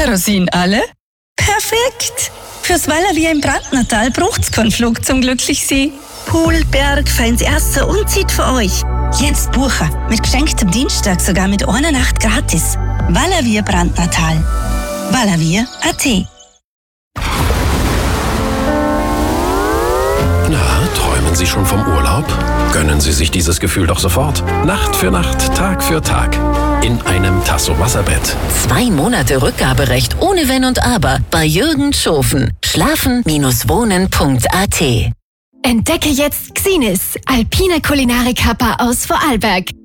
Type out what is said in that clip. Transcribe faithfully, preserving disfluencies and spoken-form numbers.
Kerosin alle? Perfekt! Fürs Valavier im Brandnertal braucht's keinen Flug zum Glücklichsee. Pool, Berg, feins Erste und zieht für euch. Jetzt buchen. Mit geschenktem Dienstag sogar mit einer Nacht gratis. Valavier Brandnertal. Valavier Punkt a t. Na, träumen Sie schon vom Urlaub? Gönnen Sie sich dieses Gefühl doch sofort. Nacht für Nacht, Tag für Tag. In einem Tasso Wasserbett. Zwei Monate Rückgaberecht ohne Wenn und Aber bei Jürgen Schofen. Schlafen Wohnen Punkt a t. Entdecke jetzt Xinis, alpine Kulinarik-Kappa aus Vorarlberg.